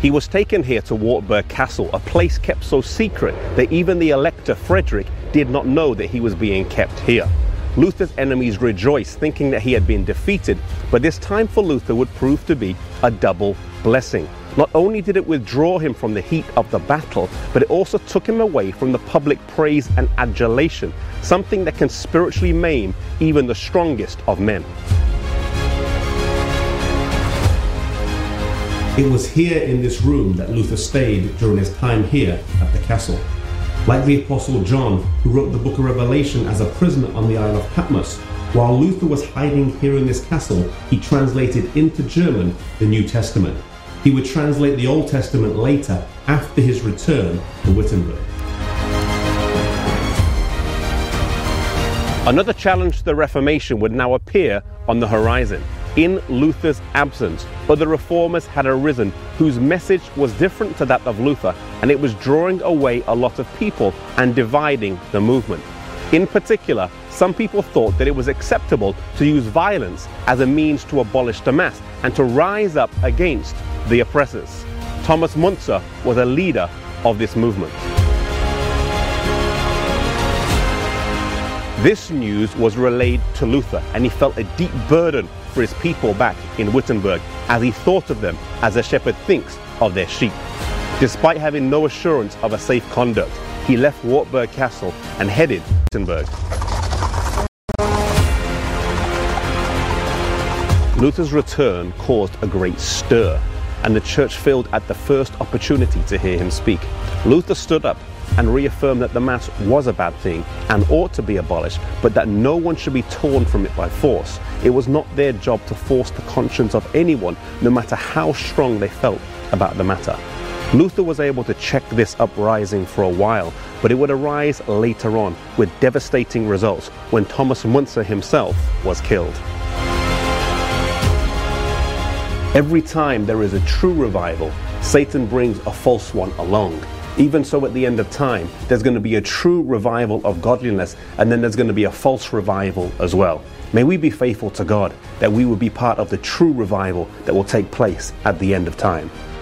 He was taken here to Wartburg Castle, a place kept so secret that even the Elector Frederick did not know that he was being kept here. Luther's enemies rejoiced, thinking that he had been defeated, but this time for Luther would prove to be a double blessing. Not only did it withdraw him from the heat of the battle, but it also took him away from the public praise and adulation, something that can spiritually maim even the strongest of men. It was here in this room that Luther stayed during his time here at the castle. Like the Apostle John, who wrote the book of Revelation as a prisoner on the Isle of Patmos, while Luther was hiding here in this castle, he translated into German the New Testament. He would translate the Old Testament later, after his return to Wittenberg. Another challenge to the Reformation would now appear on the horizon. In Luther's absence, other reformers had arisen whose message was different to that of Luther, and it was drawing away a lot of people and dividing the movement. In particular, some people thought that it was acceptable to use violence as a means to abolish the mass and to rise up against the oppressors. Thomas Müntzer was a leader of this movement. This news was relayed to Luther, and he felt a deep burden for his people back in Wittenberg, as he thought of them as a shepherd thinks of their sheep. Despite having no assurance of a safe conduct, he left Wartburg Castle and headed to Wittenberg. Luther's return caused a great stir, and the church filled at the first opportunity to hear him speak. Luther stood up and reaffirmed that the Mass was a bad thing and ought to be abolished, but that no one should be torn from it by force. It was not their job to force the conscience of anyone, no matter how strong they felt about the matter. Luther was able to check this uprising for a while, but it would arise later on with devastating results when Thomas Müntzer himself was killed. Every time there is a true revival, Satan brings a false one along. Even so, at the end of time, there's going to be a true revival of godliness, and then there's going to be a false revival as well. May we be faithful to God, that we will be part of the true revival that will take place at the end of time.